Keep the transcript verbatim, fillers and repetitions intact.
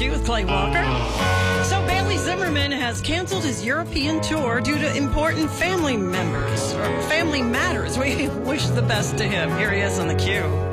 Q with Clay Walker. So Bailey Zimmerman has canceled his European tour due to important family members or family matters. We wish the best to him. Here he is on the Q.